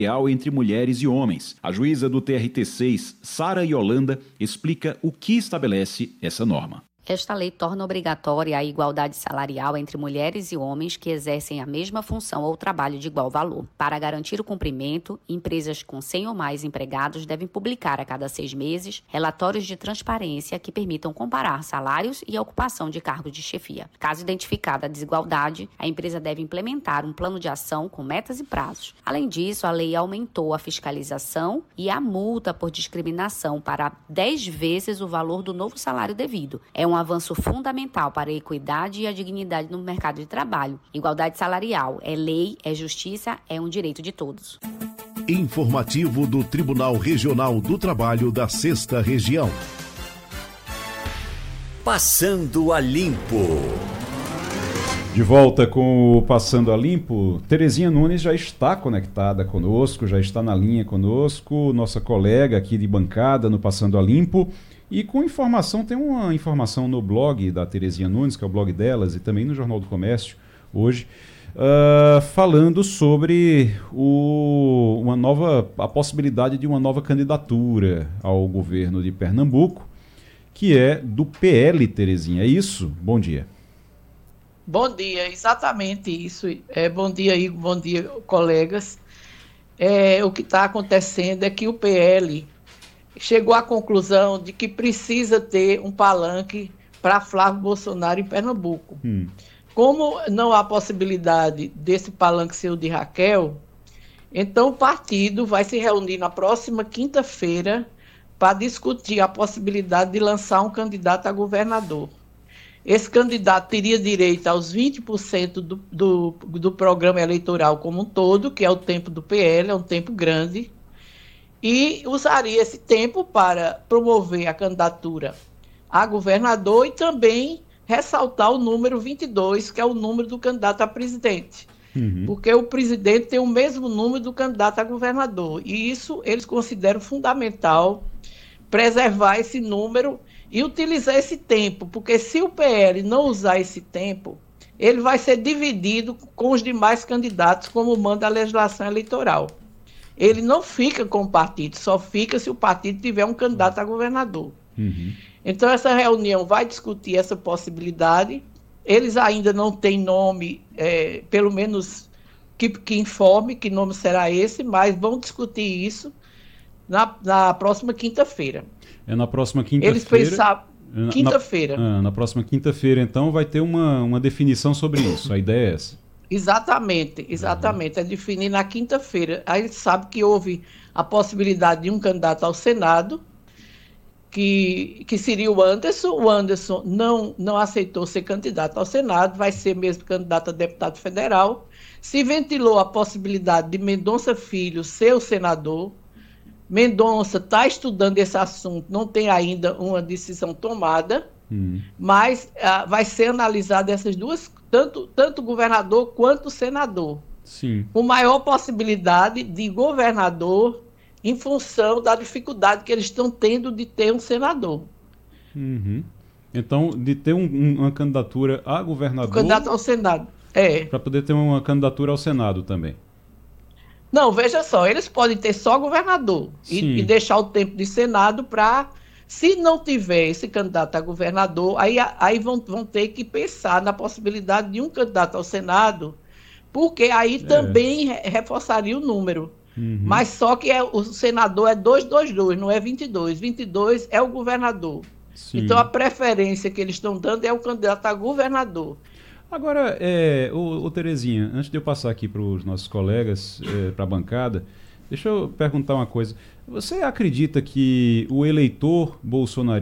entre mulheres e homens. A juíza do TRT6, Sara Yolanda, explica o que estabelece essa norma. Esta lei torna obrigatória a igualdade salarial entre mulheres e homens que exercem a mesma função ou trabalho de igual valor. Para garantir o cumprimento, empresas com 100 ou mais empregados devem publicar a cada 6 meses relatórios de transparência que permitam comparar salários e a ocupação de cargos de chefia. Caso identificada a desigualdade, a empresa deve implementar um plano de ação com metas e prazos. Além disso, a lei aumentou a fiscalização e a multa por discriminação para 10 vezes o valor do novo salário devido. É um avanço fundamental para a equidade e a dignidade no mercado de trabalho. Igualdade salarial é lei, é justiça, é um direito de todos. Informativo do Tribunal Regional do Trabalho da 6ª Região. Passando a Limpo. De volta com o Passando a Limpo, Terezinha Nunes já está conectada conosco, já está na linha conosco, nossa colega aqui de bancada no Passando a Limpo. E com informação, tem uma informação no blog da Terezinha Nunes, que é o blog delas, e também no Jornal do Comércio, hoje, falando sobre a possibilidade de uma nova candidatura ao governo de Pernambuco, que é do PL, Terezinha. É isso? Bom dia. Bom dia, exatamente isso. Bom dia, Igor, bom dia, colegas. O que está acontecendo é que o PL chegou à conclusão de que precisa ter um palanque para Flávio Bolsonaro em Pernambuco. Como não há possibilidade desse palanque ser o de Raquel, então o partido vai se reunir na próxima quinta-feira para discutir a possibilidade de lançar um candidato a governador. Esse candidato teria direito aos 20% do programa eleitoral como um todo, que é o tempo do PL, é um tempo grande, e usaria esse tempo para promover a candidatura a governador e também ressaltar o número 22, que é o número do candidato a presidente. Porque o presidente tem o mesmo número do candidato a governador. E isso eles consideram fundamental, preservar esse número e utilizar esse tempo. Porque se o PL não usar esse tempo, ele vai ser dividido com os demais candidatos, como manda a legislação eleitoral. Ele não fica com o partido, só fica se o partido tiver um candidato a governador. Então, essa reunião vai discutir essa possibilidade. Eles ainda não têm nome, pelo menos que informe que nome será esse, mas vão discutir isso na próxima quinta-feira. É na próxima quinta-feira? Eles pensaram... Quinta-feira. Na próxima quinta-feira, então, vai ter uma definição sobre isso. A ideia é essa? Exatamente. É definir na quinta-feira. A gente sabe que houve a possibilidade de um candidato ao Senado, que seria o Anderson. O Anderson não aceitou ser candidato ao Senado, vai ser mesmo candidato a deputado federal. Se ventilou a possibilidade de Mendonça Filho ser o senador. Mendonça está estudando esse assunto, não tem ainda uma decisão tomada, mas vai ser analisada essas duas, tanto governador quanto senador. Sim. Com maior possibilidade de governador em função da dificuldade que eles estão tendo de ter um senador. Então, de ter uma candidatura a governador... Candidato ao Senado, para poder ter uma candidatura ao Senado também. Não, veja só, eles podem ter só governador e deixar o tempo de Senado para, se não tiver esse candidato a governador, aí vão ter que pensar na possibilidade de um candidato ao Senado, porque aí também reforçaria o número. Mas só que o senador é 222, não é 22. 22 é o governador. Então a preferência que eles estão dando é o candidato a governador. Agora, Terezinha, antes de eu passar aqui para os nossos colegas, para a bancada, deixa eu perguntar uma coisa. Você acredita que o eleitor bolsonarista